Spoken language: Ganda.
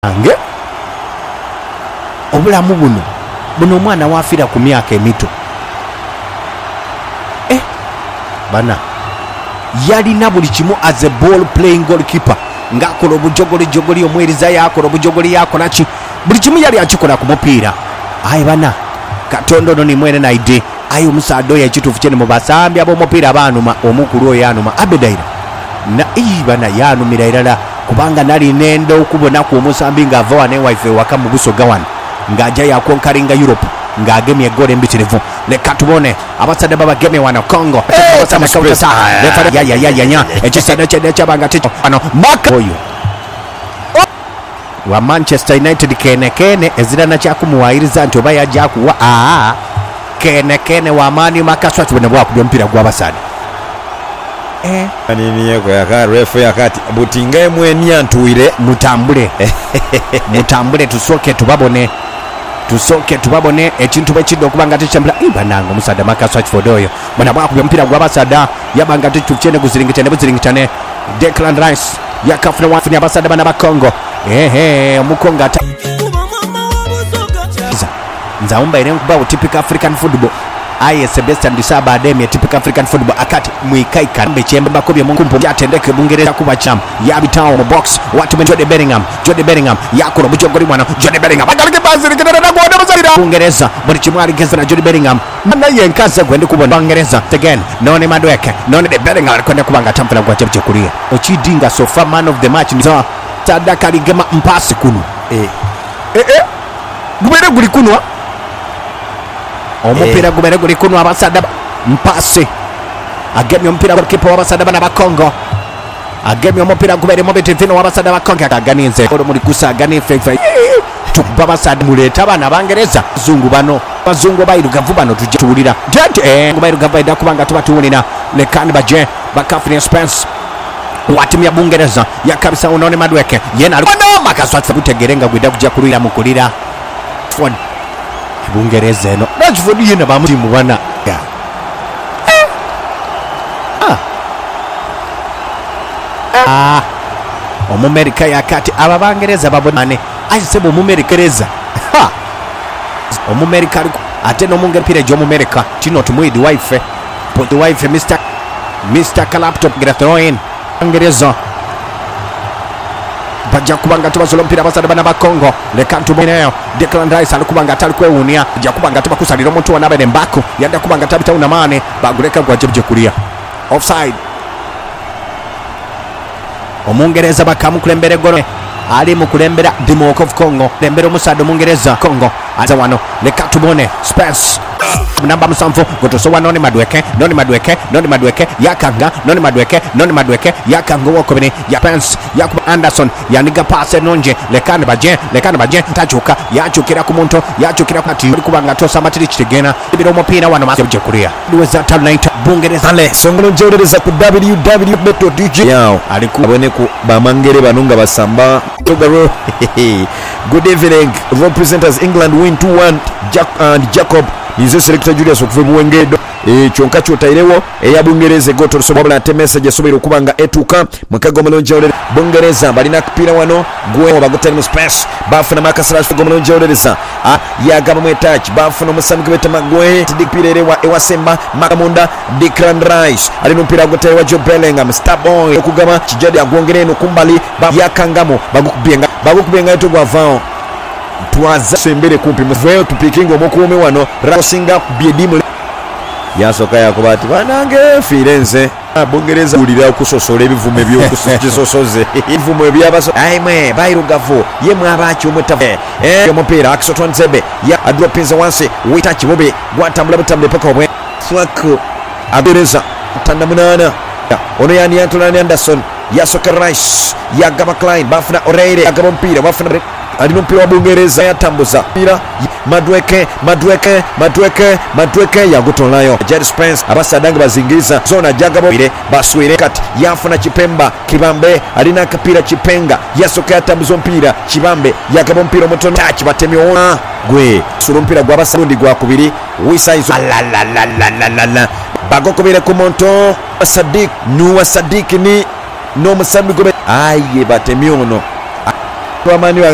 ange obulamu buno omwana wafiira ku myaka emito bana yalina buli kimu as a ball playing goalkeeper ng'akola obujogoli omweriza yakola obujogoli yakola ki buli kimu yali akikola ku mupiira. Ayi bana Katonda ono nimwene naide ayi omusaadde oyo ekituufu kye ne mu basambi ab'omupiira baanuma omukulu oyo yanuma abedaira na bana yanumira irala kubanga nali nenda okubona ku omusambi ng'ava wane waife waka mu Busoga wano ng'ajja yakonkaringa Europe ng'agemye egoolo embitirivu. Leka tubone abasadde babagemye wano Congo ekisadde kyedde kyabanga ano maka oyo wa Manchester United kene ezirana kyakumuwayiriza nti oba yajja kuwa kene wa Mani Makaswa tubone bwakubya omupiira gw'abasadde aniniye ko yaka refu yakati butingaye mweni antuire mutambule tusooke tubabone ekintu bekidde okubanga tekyambula bananga omusadde Makaswa kifodoyo bona bwakubya omupiira gw'abasadde yabanga tekyene buziringitane Declan Rice yakafuna wafuni abasadde bana ba Congo omukongo nzaumbaire nkubawo typical African football Sebastian Disaba ademye typical African football akati mwikaika mbe chembe bakobye munkumpo yatendeke Bungereza kuba cham yabitawo mu box watu Jode Bellingham yakora bujogori mwana Jode Bellingham akalike baziri kedera gwode bazira Bungereza buli kimwali gezana Jode Bellingham naye nkaza gwende kubona Bungereza again none Madueke none de Bellingham alikwenda kubanga tampula gwa chepche kulia Ochidinga so far man of the match nzo Sadaka ligema mpasi kunu gubere guli kunwa omupiira gubere guli kunwa abasadde mpasi agemye omupiira golikipa w'abasadde bana ba Congo agemye omupiira gubere mobitivino w'abasadde ba Congo aganinze muri kusagani fefe tukuba abasadde muleeta bana Bangereza bazungu bayirugavu bano tujja tuwulira bayirugavu bayida kubanga tuba tuwulira lekani baje bakafuni Spence watimu ya Bungereza yakabisa unone Madueke yena alikuwa Makaswa tutegerenga gwida kujja kulira mukulira Ford Bungereza eno Rashford yena bamutimu bana Omumerika yakati aba Bangereza babonane ayisebo Omumerika Omumerika ate n'omungepire gy'Omumerika kino tumwidi wife Mr. Laptop Grathroin Bangereza bajja kubanga tubasola omupiira abasadde bana ba Congo leka ntuboneyo Declan Rice alikubanga atali kwewuunya ajja kubanga tubakusalira omuntu wona abene mbako yadda kubanga tabitawuna maane baguleka gwajebje kulia offside Omungereza bakamukulembera eggolo ali mu kulembera Democratic of Congo lembera omusadde Omungereza Congo aza wano leka tubone Spence namba musanvu gotosowa none Madueke yakanga none Madueke yakanga wokobene ya Pence yakuba Anderson yaniga pass enonje lekane baje tachuka yachukira ku muntu yachukira kati kubanga tosa matiri kitegena ibiro omupiira wano masebje kulia duweza talent Bungereza ale songolo jorereza ku www.bet.dj yao alikubone ku bamangere banunga basamba togaro good evening representatives England win 2-1 Jacob nizo selector Julius okuva buwengedo kyonka kyotairewo eya Bungereza goto lusobobla ate message esobera okubanga etuka mukago mulonje olere Bungereza balina kupira wano gwe bagotera mu space bafuna makasala gomulonje olereza yagaba mu touch bafuna omusambi gweta magwe tidikpirerewa ewasemba makamunda Declan Rice ali no mpira gotera wa Joe Bellingham Starboy okugaba kijadi agwongere no kumbali yakangamo bagukubenga eto gwavao twaza sembere kumpi mweyo tupikingo mokuume wano rasinga biedimu yasoka yakubati banange Firenze Bungereza ulira okusosola ebivume by'okusosoze ebivume ebyabaso aimwe bairugavu yemwe abachi omutafe omupiira akisotwa Nzebe ya adropinza wansi wita kibobe gwatambula butambule paka obwe swako Bungereza tanda munana ono yani Anthony Anderson yasoka Rice yagaba Klein bafuna O'Reilly yagaba mpira bafuna ali no mpira wa Bungereza yatambuza mpira Madueke yagutolayo Jed Spence abasadanga bazingiriza zona jagabo bire baswire kati yafuna Kipemba Kibambe alina kapira Kipenga yasoka yatambuza mpira Kibambe yagabo mpira mutono touch batemyo gwe suru mpira gwa basarundi gwa kubiri wisaizo la bagokobere ku monto Sadik ni no musambi gobe aye batemyo no